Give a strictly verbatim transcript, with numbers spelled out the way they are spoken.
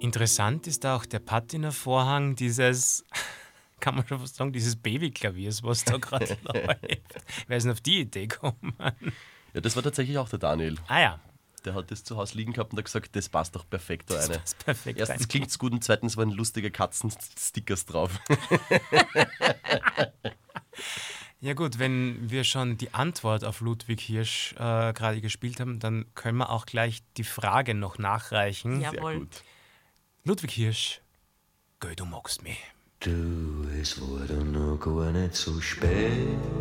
Interessant ist auch der Patinavorhang dieses, kann man schon fast sagen, dieses Babyklaviers, was da gerade läuft. Wer ist denn auf die Idee gekommen? Ja, das war tatsächlich auch der Daniel. Ah ja. Der hat das zu Hause liegen gehabt und hat gesagt, das passt doch perfekt da Das rein. passt perfekt Erstens rein. klingt's gut und zweitens waren lustige Katzenstickers drauf. Ja gut, wenn wir schon die Antwort auf Ludwig Hirsch äh, gerade gespielt haben, dann können wir auch gleich die Frage noch nachreichen. Ja. Sehr Jawohl. gut. Ludwig Hirsch, geh, du magst mich. Du, es wurde noch gar nicht so spät.